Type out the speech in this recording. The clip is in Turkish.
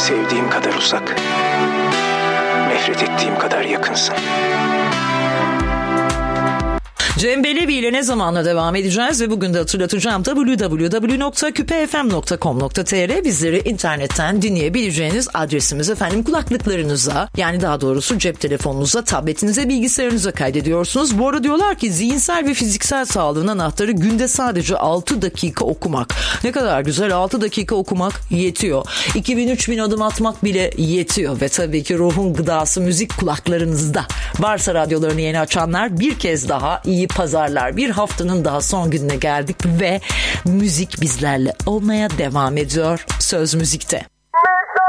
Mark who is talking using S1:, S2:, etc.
S1: Sevdiğim kadar uzak, nefret ettiğim kadar yakınsın.
S2: Cem Belevi ile ne zamanla devam edeceğiz ve bugün de hatırlatacağım www.küpefm.com.tr bizleri internetten dinleyebileceğiniz adresimiz. Efendim, kulaklıklarınıza, yani daha doğrusu cep telefonunuza, tabletinize, bilgisayarınıza kaydediyorsunuz. Bu arada diyorlar ki zihinsel ve fiziksel sağlığın anahtarı günde sadece 6 dakika okumak. Ne kadar güzel, 6 dakika okumak yetiyor. 2000-3000 adım atmak bile yetiyor ve tabii ki ruhun gıdası müzik kulaklarınızda. Varsa radyolarını yeni açanlar, bir kez daha iyi pazarlar. Bir haftanın daha son gününe geldik ve müzik bizlerle olmaya devam ediyor. Söz Müzik'te.